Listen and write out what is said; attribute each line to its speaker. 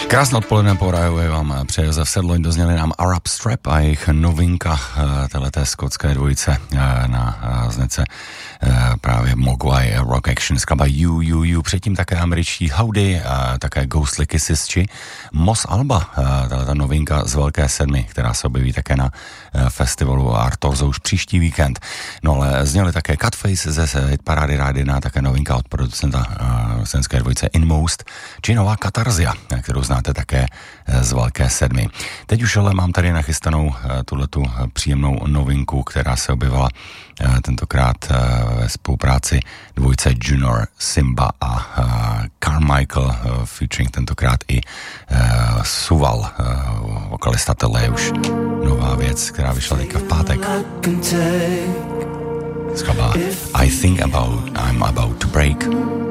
Speaker 1: Krásné odpoledne po rájově vám přeje Josef Sedloň, dozněli nám Arab Strap a jejich novinka téhleté skotské dvojice na značce právě Mogwai Rock Action skladba You. Předtím také američtí Howdy, také Ghostly Kisses či Moss Alba, tato novinka z Velké sedmi, která se objeví také na festivalu Artorzo už příští víkend. No ale zněli také Cutface ze parády Rád 1, také novinka od producenta senské dvojice Inmost, či nová Katarzia, kterou znáte také z Velké sedmi. Teď už ale mám tady nachystanou tuhletu příjemnou novinku, která se objevila tentokrát ve spolupráci dvojce Junior Simba a Carmichael, featuring tentokrát i Suval, vokalista. Tohle je už nová věc, která vyšla teďka v pátek. Skladba I'm about to break.